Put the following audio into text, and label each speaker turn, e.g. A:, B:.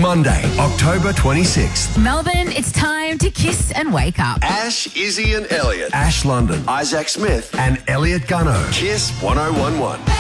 A: Monday, October 26th.
B: Melbourne, it's time to kiss and wake up.
C: Ash, Izzy and Elliot.
A: Ash London,
C: Isaac Smith
A: and Elliot Gunno.
C: Kiss 1011.